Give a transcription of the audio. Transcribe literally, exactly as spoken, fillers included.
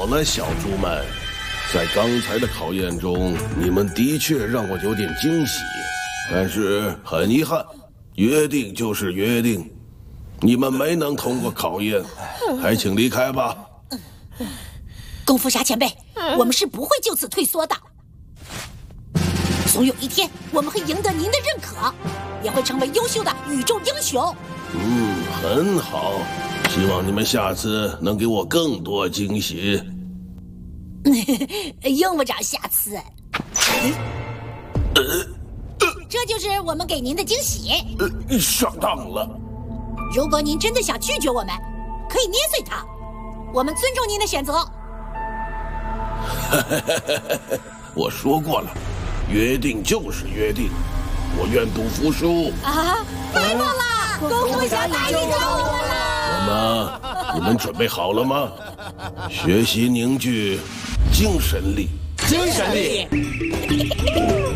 了，小猪们，在刚才的考验中，你们的确让我有点惊喜，但是很遗憾，约定就是约定，你们没能通过考验，还请离开吧。 功夫侠前辈，我们是不会就此退缩的。总有一天，我们会赢得您的认可，也会成为优秀的宇宙英雄。 嗯，很好，希望你们下次能给我更多惊喜。 用不着下次。 呃， 这就是我们给您的惊喜。 呃，上当了。 如果您真的想拒绝我们，可以捏碎它，我们尊重您的选择。 我说过了，约定就是约定，我愿不服输。 啊！太棒了，功夫侠打赢我们了！ 那么，你们准备好了吗？学习凝聚精神力， 精神力。